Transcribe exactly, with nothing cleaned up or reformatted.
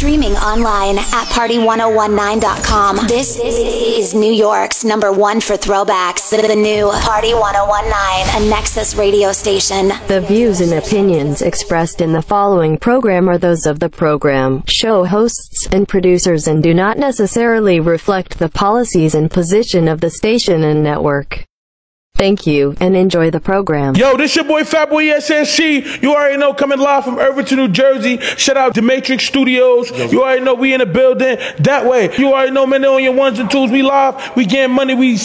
Streaming online at party one oh one nine dot com. This is New York's number one for throwbacks. The new Party one oh one nine, a Nexus radio station. The views and opinions expressed in the following program are those of the program, show hosts, and producers and do not necessarily reflect the policies and position of the station and network. Thank you, and enjoy the program. Yo, this your boy Fatboy S S C. You already know, coming live from Irvington, New Jersey. Shout out to Matrix Studios. You already know we in the building. That way, you already know, man, on your ones and twos. We live. We getting money. We